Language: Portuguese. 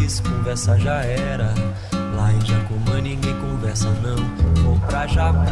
mais, conversa já era. Lá em Jacumã ninguém conversa não. Vou pra Japão,